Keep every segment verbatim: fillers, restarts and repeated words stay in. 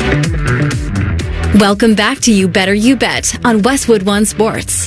Welcome back to You Better You Bet on Westwood One Sports.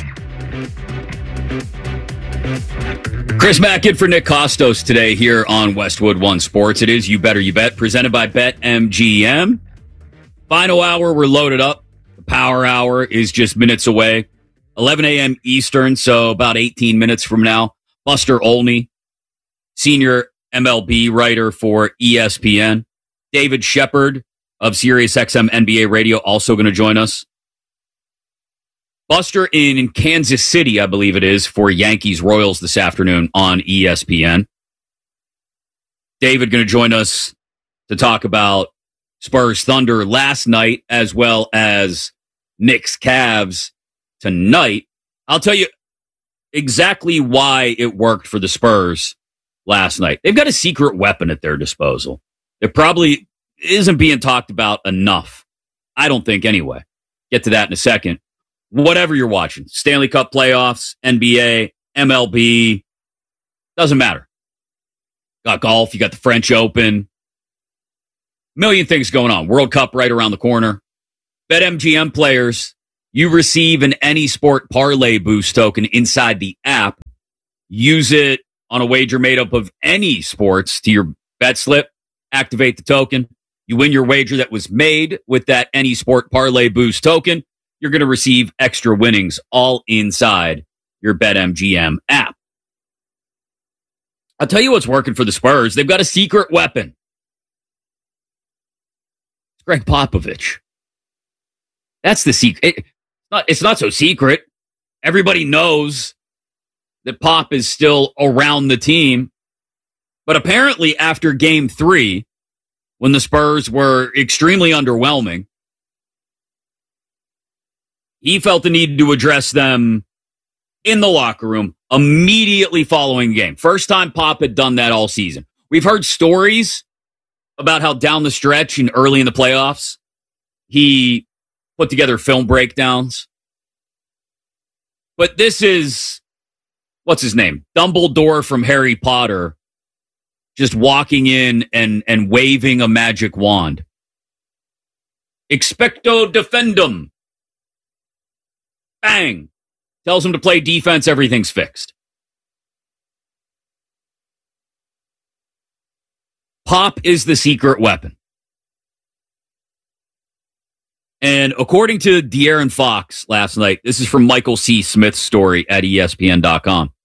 Chris Mackin for Nick Costos today here on Westwood One Sports. It is You Better You Bet, presented by BetMGM. Final hour, we're loaded up. The power hour is just minutes away. eleven a.m. Eastern, so about eighteen minutes from now. Buster Olney, senior M L B writer for E S P N. David Shepard of SiriusXM N B A Radio also going to join us. Buster in Kansas City, I believe it is, for Yankees Royals this afternoon on E S P N. David going to join us to talk about Spurs Thunder last night as well as Knicks Cavs tonight. I'll tell you exactly why it worked for the Spurs last night. They've got a secret weapon at their disposal. It probably isn't being talked about enough. I don't think anyway. Get to that in a second. Whatever you're watching, Stanley Cup playoffs, N B A, M L B, doesn't matter. Got golf, you got the French Open. Million things going on. World Cup right around the corner. BetMGM players, you receive an Any Sport Parlay Boost token inside the app. Use it on a wager made up of any sports to your bet slip. Activate the token. You win your wager that was made with that Any Sport Parlay Boost token. You're going to receive extra winnings all inside your BetMGM app. I'll tell you what's working for the Spurs. They've got a secret weapon. It's Greg Popovich. That's the secret. It, not, it's not so secret. Everybody knows that Pop is still around the team. But apparently after game three, when the Spurs were extremely underwhelming, he felt the need to address them in the locker room immediately following the game. First time Pop had done that all season. We've heard stories about how down the stretch and early in the playoffs, he put together film breakdowns. But this is, what's his name? Dumbledore from Harry Potter, just walking in and, and waving a magic wand. Expecto defendum. Bang. Tells him to play defense, everything's fixed. Pop is the secret weapon. And according to De'Aaron Fox last night, this is from Michael C. Smith's story at E S P N dot com.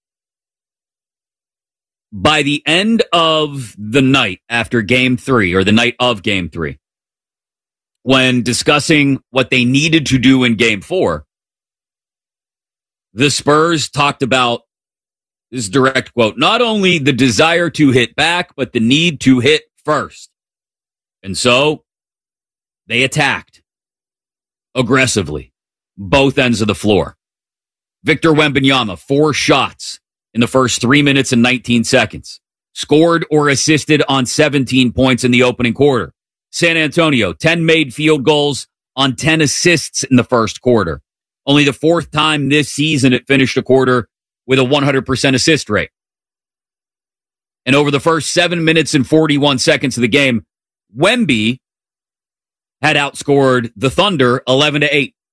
By the end of the night after game three, or the night of game three, when discussing what they needed to do in game four, the Spurs talked about, this direct quote, not only the desire to hit back, but the need to hit first. And so they attacked aggressively, both ends of the floor. Victor Wembanyama, four shots in the first three minutes and nineteen seconds. Scored or assisted on seventeen points in the opening quarter. San Antonio, ten made field goals on ten assists in the first quarter. Only the fourth time this season it finished a quarter with a one hundred percent assist rate. And over the first seven minutes and forty-one seconds of the game, Wemby had outscored the Thunder eleven to eight.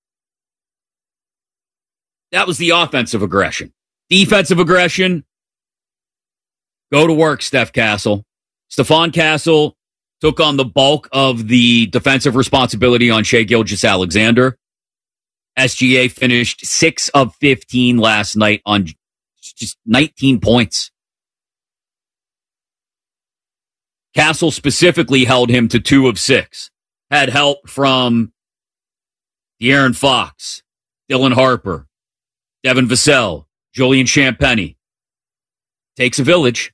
That was the offensive aggression. Defensive aggression, go to work, Steph Castle. Stephon Castle took on the bulk of the defensive responsibility on Shai Gilgeous-Alexander. S G A finished six of fifteen last night on just nineteen points. Castle specifically held him to two of six. Had help from De'Aaron Fox, Dylan Harper, Devin Vassell, Julian Champagnie. Takes a village.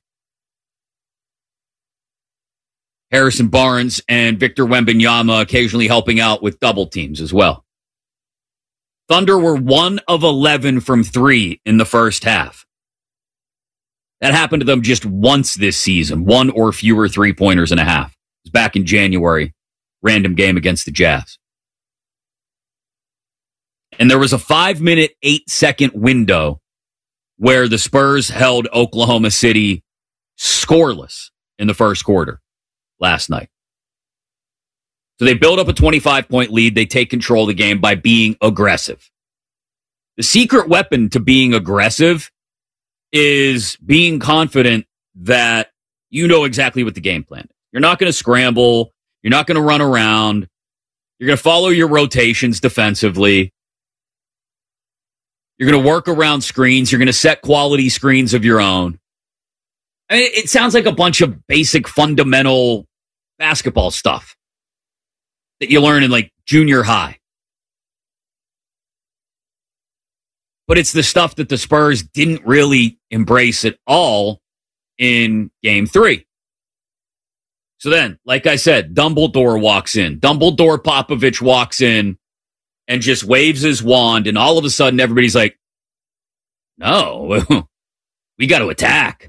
Harrison Barnes and Victor Wembanyama occasionally helping out with double teams as well. Thunder were one of eleven from three in the first half. That happened to them just once this season. One or fewer three-pointers and a half. It was back in January. Random game against the Jazz. And there was a five-minute, eight-second window where the Spurs held Oklahoma City scoreless in the first quarter last night. So they build up a twenty-five point lead. They take control of the game by being aggressive. The secret weapon to being aggressive is being confident that you know exactly what the game plan is. You're not going to scramble. You're not going to run around. You're going to follow your rotations defensively. You're going to work around screens. You're going to set quality screens of your own. I mean, it sounds like a bunch of basic fundamental basketball stuff that you learn in like junior high. But it's the stuff that the Spurs didn't really embrace at all in game three. So then, like I said, Dumbledore walks in. Dumbledore Popovich walks in and just waves his wand, and all of a sudden everybody's like, no, we got to attack.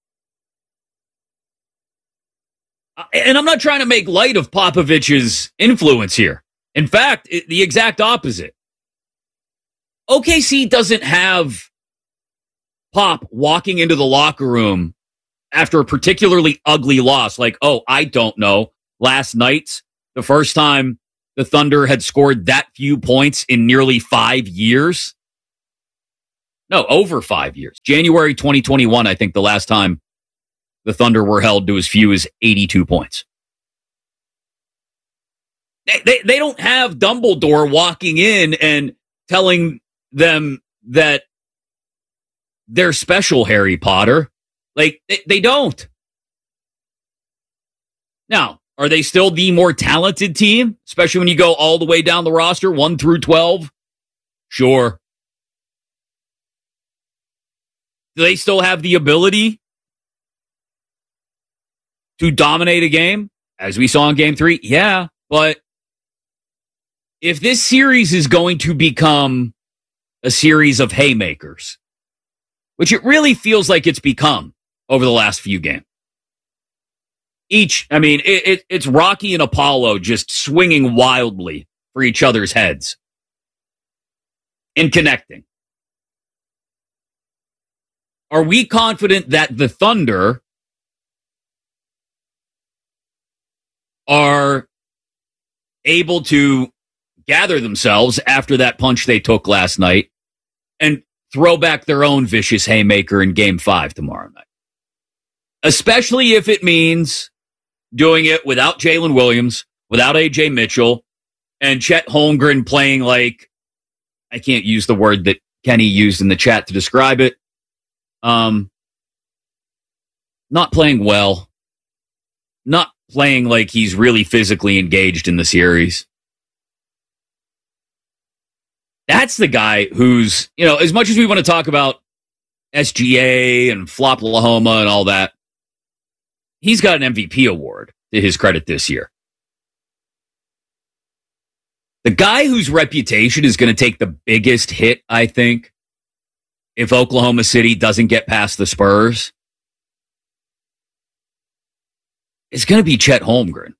And I'm not trying to make light of Popovich's influence here. In fact, it, the exact opposite. O K C doesn't have Pop walking into the locker room after a particularly ugly loss. Like, oh, I don't know. Last night's the first time the Thunder had scored that few points in nearly five years. No, over five years. January twenty twenty-one, I think the last time the Thunder were held to as few as eighty-two points. They, they, they don't have Dumbledore walking in and telling them that they're special, Harry Potter. Like, they, they don't. Now, are they still the more talented team? Especially when you go all the way down the roster, one through twelve? Sure. Do they still have the ability to dominate a game, as we saw in game three? Yeah, but if this series is going to become a series of haymakers, which it really feels like it's become over the last few games. Each, I mean, it, it, it's Rocky and Apollo just swinging wildly for each other's heads and connecting. Are we confident that the Thunder are able to gather themselves after that punch they took last night and throw back their own vicious haymaker in game five tomorrow night? Especially if it means doing it without Jalen Williams, without A J Mitchell, and Chet Holmgren playing like, I can't use the word that Kenny used in the chat to describe it. Um, not playing well. Not playing like he's really physically engaged in the series. That's the guy who's, you know, as much as we want to talk about S G A and Flop-Lahoma and all that, he's got an M V P award to his credit this year. The guy whose reputation is going to take the biggest hit, I think, if Oklahoma City doesn't get past the Spurs, is going to be Chet Holmgren.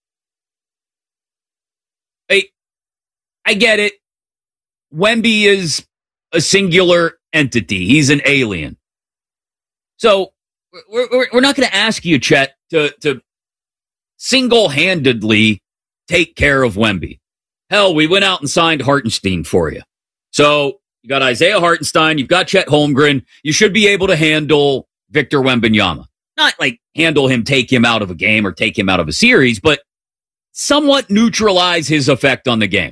Hey, I get it. Wemby is a singular entity. He's an alien. So we're, we're, we're not going to ask you, Chet, to, to single-handedly take care of Wemby. Hell, we went out and signed Hartenstein for you. So you got Isaiah Hartenstein. You've got Chet Holmgren. You should be able to handle Victor Wembanyama. Not like handle him, take him out of a game or take him out of a series, but somewhat neutralize his effect on the game.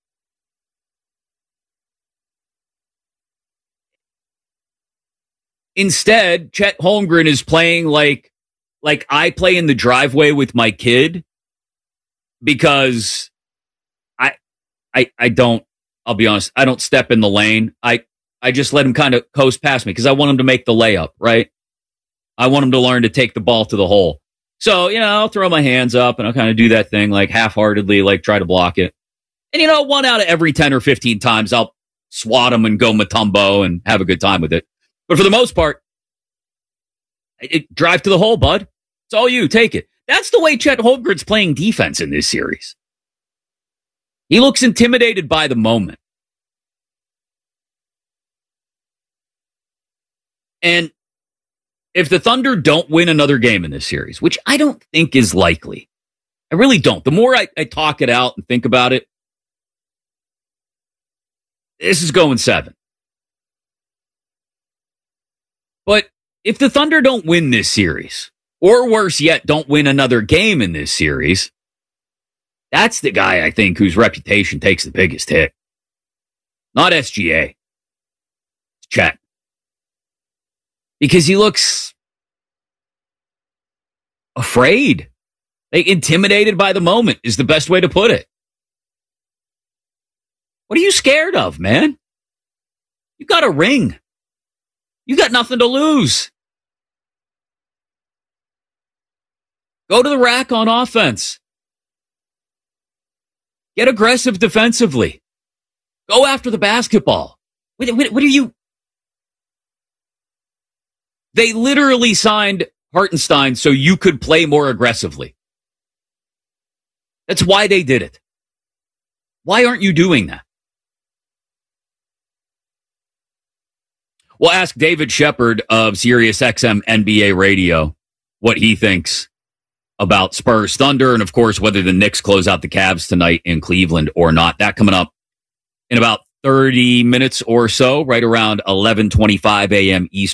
Instead, Chet Holmgren is playing like, like I play in the driveway with my kid because I, I, I don't, I'll be honest, I don't step in the lane. I, I just let him kind of coast past me because I want him to make the layup, right? I want him to learn to take the ball to the hole. So, you know, I'll throw my hands up and I'll kind of do that thing like half-heartedly, like try to block it. And, you know, one out of every ten or fifteen times, I'll swat him and go Mutombo and have a good time with it. But for the most part, it, it, drive to the hole, bud. It's all you. Take it. That's the way Chet Holmgren's playing defense in this series. He looks intimidated by the moment. And if the Thunder don't win another game in this series, which I don't think is likely, I really don't. The more I, I talk it out and think about it, this is going seven. But if the Thunder don't win this series, or worse yet, don't win another game in this series, that's the guy, I think, whose reputation takes the biggest hit. Not S G A. It's Chet. Because he looks afraid. Like, intimidated by the moment is the best way to put it. What are you scared of, man? You got a ring. You got nothing to lose. Go to the rack on offense. Get aggressive defensively. Go after the basketball. What, what, what are you... They literally signed Hartenstein so you could play more aggressively. That's why they did it. Why aren't you doing that? We'll ask David Shepard of Sirius X M N B A Radio what he thinks about Spurs Thunder and, of course, whether the Knicks close out the Cavs tonight in Cleveland or not. That coming up in about thirty minutes or so, right around eleven twenty-five a.m. Eastern.